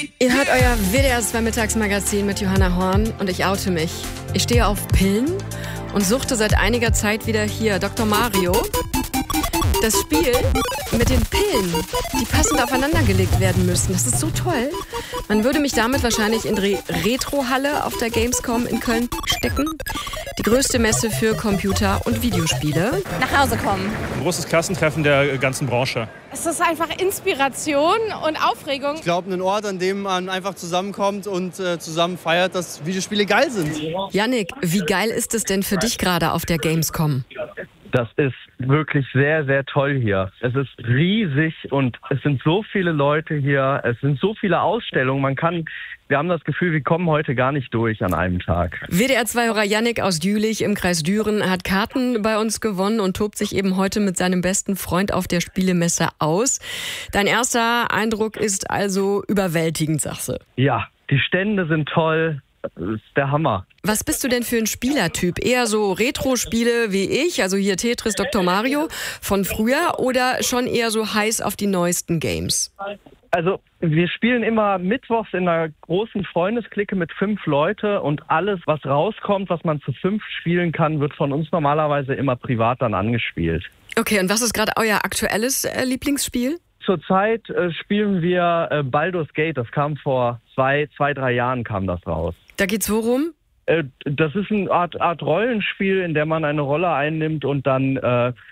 Ihr hört euer WDR 2 Mittagsmagazin mit Johanna Horn und ich oute mich. Ich stehe auf Pillen und suchte seit einiger Zeit wieder hier Dr. Mario. Das Spiel mit den Pillen, die passend aufeinandergelegt werden müssen. Das ist so toll. Man würde mich damit wahrscheinlich in die Retro-Halle auf der Gamescom in Köln stecken. Die größte Messe für Computer- und Videospiele. Nach Hause kommen. Ein großes Klassentreffen der ganzen Branche. Es ist einfach Inspiration und Aufregung. Ich glaube, ein Ort, an dem man einfach zusammenkommt und zusammen feiert, dass Videospiele geil sind. Yannick, wie geil ist es denn für dich gerade auf der Gamescom? Das ist wirklich sehr, sehr toll hier. Es ist riesig und es sind so viele Leute hier. Es sind so viele Ausstellungen. Wir haben das Gefühl, wir kommen heute gar nicht durch an einem Tag. WDR-2-Hörer Yannick aus Jülich im Kreis Düren hat Karten bei uns gewonnen und tobt sich eben heute mit seinem besten Freund auf der Spielemesse aus. Dein erster Eindruck ist also überwältigend, sagst du? Ja, die Stände sind toll. Das ist der Hammer. Was bist du denn für ein Spielertyp? Eher so Retro-Spiele wie ich, also hier Tetris, Dr. Mario von früher, oder schon eher so heiß auf die neuesten Games? Also wir spielen immer mittwochs in einer großen Freundesklicke mit 5 Leute und alles, was rauskommt, was man zu 5 spielen kann, wird von uns normalerweise immer privat dann angespielt. Okay, und was ist gerade euer aktuelles Lieblingsspiel? Zurzeit spielen wir Baldur's Gate. Das kam vor 2-3 Jahren kam das raus. Da geht's worum? Das ist eine Art Rollenspiel, in der man eine Rolle einnimmt und dann